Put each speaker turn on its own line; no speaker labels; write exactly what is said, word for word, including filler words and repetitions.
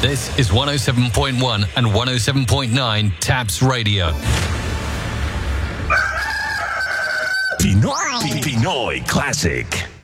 This is one oh seven point one and one oh seven point nine Tabs Radio.
Pinoy, Pinoy Classic.